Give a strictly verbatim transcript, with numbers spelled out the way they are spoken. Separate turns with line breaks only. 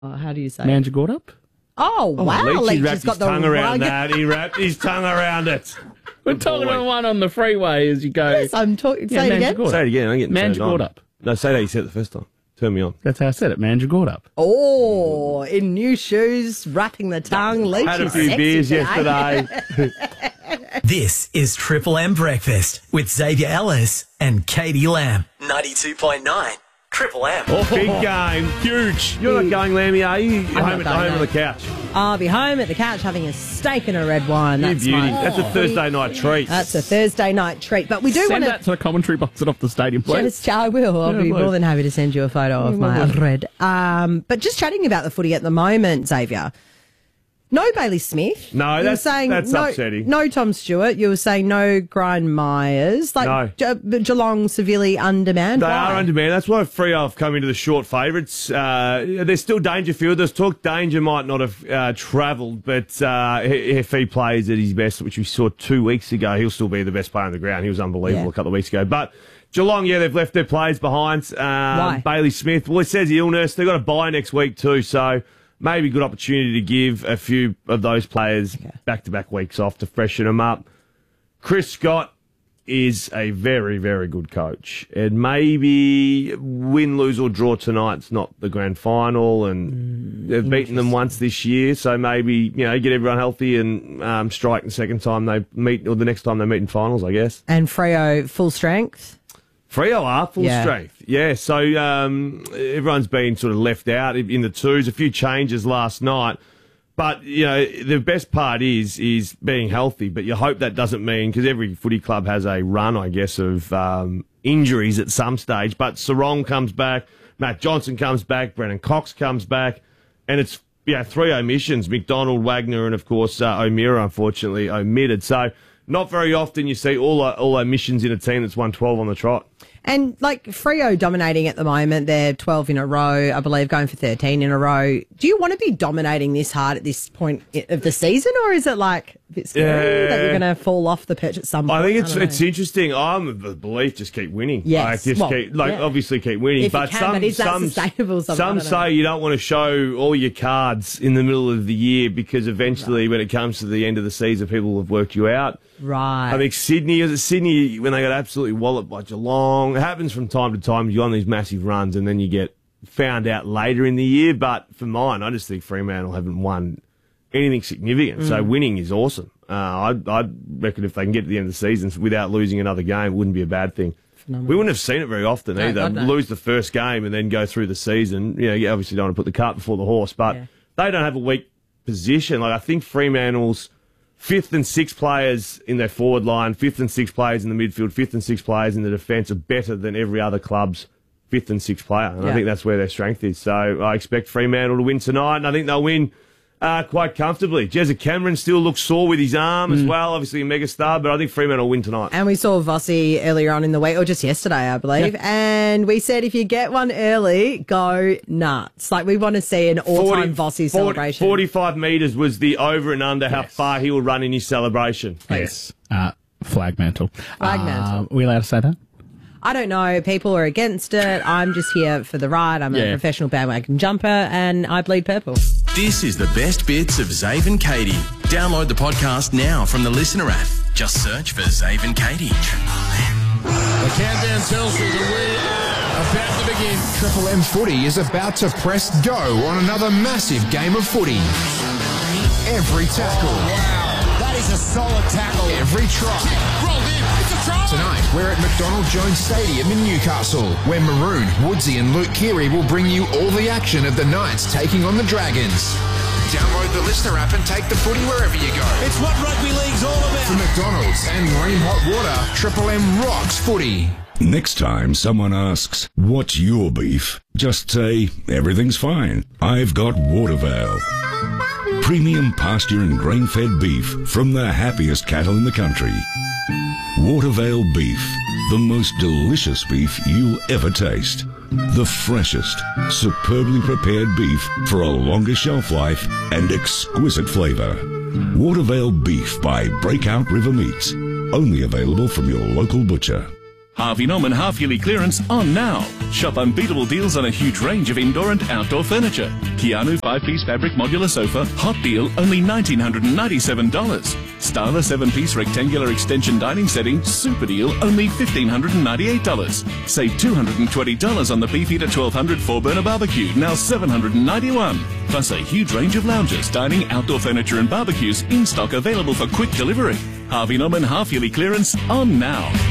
Oh, how do you say?
Mandragorda.
Oh,
Oh,
wow.
Leach, he
Leach
wrapped
has got
his
the
tongue around
rug.
that. He wrapped his tongue around it.
We're
Good
talking
boy.
about one on the freeway as you go.
Yes, I'm talking.
Yeah,
Say it again.
Mandragorda.
Say it again. I'm getting turned on.
Mandragorda.
No, say that you said it the first time. Turn me on.
That's how I said it. Mandragorda.
Oh, in new shoes, wrapping the tongue. Leach
Had a
is
few
sexy
beers
today.
yesterday.
This is Triple M Breakfast with Xavier Ellis and Katie Lamb. ninety-two point nine Triple M.
Oh, big game. Huge. You're not going, Lammy, are you? You're
not
home, at,
going,
home
no.
on the couch.
I'll be home at the couch having a steak and a red wine.
You
That's
beauty.
my
That's a Thursday night treat.
That's a Thursday night treat. But we do
Send
want
that to the commentary box and off the stadium, please.
Yes, I will. I'll
Yeah,
be
please.
more than happy to send you a photo of my red. Um, but just chatting about the footy at the moment, Xavier. No Bailey Smith.
No,
You were
that's-
saying
that's
no,
upsetting.
No Tom Stewart. You were saying no Brian Myers. Like
No.
Ge- Geelong severely undermanned.
They
Why?
are under man. That's why Freo have come into the short favourites. Uh, there's still Dangerfield. There's talk Danger might not have uh, travelled, but uh, if he plays at his best, which we saw two weeks ago, he'll still be the best player on the ground. He was unbelievable
Yeah.
a couple of weeks ago. But Geelong, yeah, they've left their players behind. Um,
Why?
Bailey Smith, well, it says illness. They've got a bye next week too, so maybe a good opportunity to give a few of those players back-to-back weeks off to freshen them up. Chris Scott is a very, very good coach. And maybe win, lose or draw tonight's not the grand final, and they've beaten them once this year, so maybe, you know, get everyone healthy and um, strike the second time they meet, or the next time they meet in finals, I guess.
And Freo full strength.
Freo are full
Yeah.
strength. Yeah, so um, everyone's been sort of left out in the twos. A few changes last night. But, you know, the best part is is being healthy. But you hope that doesn't mean, because every footy club has a run, I guess, of um, injuries at some stage. But Sarong comes back, Matt Johnson comes back, Brennan Cox comes back, and it's, yeah, three omissions. McDonald, Wagner, and, of course, uh, O'Meara, unfortunately, omitted. So not very often you see all all omissions in a team that's won twelve on the trot.
And like Freo dominating at the moment, they're twelve in a row, I believe, going for thirteen in a row. Do you want to be dominating this hard at this point of the season, or is it like a bit scary
Yeah.
that you're going to fall off the perch at some point?
I think it's
don't know.
it's interesting. I'm of the belief just keep winning.
Yes.
Like, just
Well,
keep, like
yeah.
obviously keep winning.
If you
but
can,
some
but is that
some
sustainable? Some- I
some
don't know.
say you don't want to show all your cards in the middle of the year, because eventually, when it comes to the end of the season, people have worked you out.
Right.
I think Sydney, was it Sydney when they got absolutely walloped by Geelong? It happens from time to time. You go on these massive runs and then you get found out later in the year. But for mine, I just think Fremantle haven't won anything significant. So winning is awesome. Uh, I I reckon if they can get to the end of the season without losing another game, it wouldn't be a bad thing. We wouldn't have seen it very often
No,
either.
God, no.
Lose the first game and then go through the season. You know, you obviously don't want to put the cart before the horse, but
Yeah.
they don't have a weak position. Like, I think Fremantle's fifth and sixth players in their forward line, fifth and sixth players in the midfield, fifth and sixth players in the defence are better than every other club's fifth and sixth player. And
Yeah.
I think that's where their strength is. So I expect Fremantle to win tonight, and I think they'll win uh, quite comfortably. Jezza Cameron still looks sore with his arm
Mm.
as well, obviously a megastar, but I think Fremantle will win tonight.
And we saw Vossi earlier on in the week, or just yesterday, I believe. And we said if you get one early, go nuts. Like, we want to see an all-time Vossi celebration.
forty-five metres was the over and under how
Yes.
far he will run in his celebration.
Yes. Uh, flag mantle.
Flag mantle.
Uh, are we allowed to say that?
I don't know. People are against it. I'm just here for the ride. I'm a
Yeah.
professional bandwagon jumper, and I bleed purple.
This is the best bits of Zave and Katie. Download the podcast now from the Listener app. Just search for Zave and Katie.
The countdown tells you that we are about to begin.
Triple M Footy is about to press go on another massive game of footy. Every tackle,
That is a solid tackle.
every try.
Rolled in. It's a try.
Tonight, we're at McDonald Jones Stadium in Newcastle, where Maroon, Woodsy and Luke Keary will bring you all the action of the Knights taking on the Dragons. Download the Listener app and take the footy wherever you go.
It's what rugby league's all
For
about.
McDonald's and Marine Hot Water, Triple M rocks footy.
Next time someone asks, what's your beef? Just say, everything's fine. I've got Watervale. Premium pasture and grain-fed beef from the happiest cattle in the country. Watervale beef, the most delicious beef you'll ever taste. The freshest, superbly prepared beef for a longer shelf life and exquisite flavour. Watervale beef by Breakout River Meats. Only available from your local butcher.
Harvey Norman half-yearly clearance on now. Shop unbeatable deals on a huge range of indoor and outdoor furniture. Keanu five-piece fabric modular sofa, hot deal, only one thousand nine hundred ninety-seven dollars. Styler seven-piece rectangular extension dining setting, super deal, only one thousand five hundred ninety-eight dollars. Save two hundred twenty dollars on the Beefeater twelve hundred four-burner barbecue, now seven hundred ninety-one dollars. Plus a huge range of lounges, dining, outdoor furniture and barbecues in stock available for quick delivery. Harvey Norman half-yearly clearance on now.